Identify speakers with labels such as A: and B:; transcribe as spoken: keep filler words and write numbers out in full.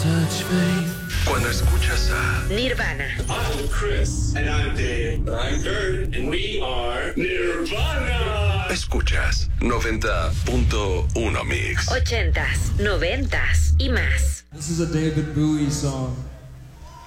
A: Cuando escuchas a
B: Nirvana.
C: I'm Chris. And I'm Dave. I'm Kurt. And we are Nirvana.
A: Escuchas noventa punto uno Mix.
B: Ochentas, noventas y más.
D: This is a David Bowie song.